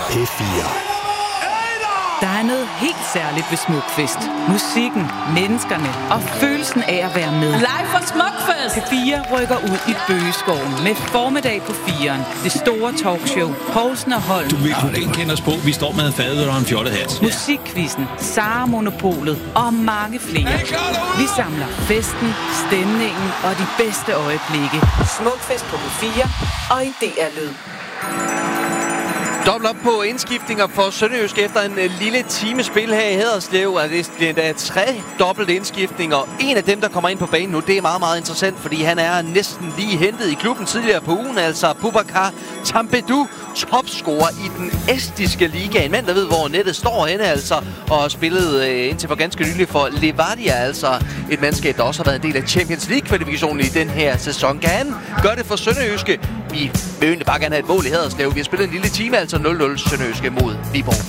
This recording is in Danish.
P4. Der er noget helt særligt ved Smukfest. Musikken, menneskerne og følelsen af at være med. Live fra Smukfest! P4 rykker ud i Bøgeskoven med formiddag på 4'eren. Det store talkshow. Poulsen og Holm. Du vil kunne genkende os på. Vi står med fadet og en fjollet hat. Musikquizzen, Sara Monopolet og mange flere. Vi samler festen, stemningen og de bedste øjeblikke. Smukfest på P4 og i DR-lyd. Dobbelt op på indskiftninger for Sønderjysk efter en lille time spil her i Haderslev. Det er 3 dobbelt indskiftninger. En af dem, der kommer ind på banen nu, det er meget, meget interessant, fordi han er næsten lige hentet i klubben tidligere på ugen. Altså Boubacar Tambedou, topscorer i den estiske liga. En mand, der ved, hvor nettet står henne, altså, og spillede indtil for ganske nylig for Levadia, altså et mandskab, der også har været en del af Champions League-kvalifikationen i den her sæson. Kan han gøre det for Sønderjyske? Vi vil egentlig bare gerne have et mål i Haderslev. Vi har spillet en lille time, altså 0-0 Sønderjyske mod Viborg.